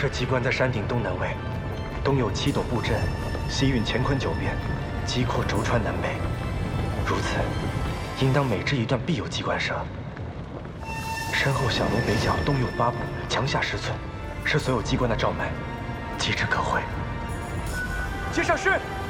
这机关在山顶东南位，东有7斗布阵，西运乾坤9变，机阔轴穿南北。如此，应当每至一段必有机关舍。身后小楼北角东右8步，墙下10寸，是所有机关的照脉，机之可会。 接上师。